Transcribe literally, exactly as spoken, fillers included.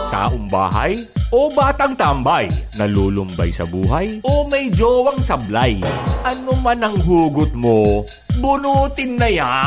Taong bahay o batang tambay, nalulumbay sa buhay o may jowang sablay. Ano man ang hugot mo, bunutin na yan.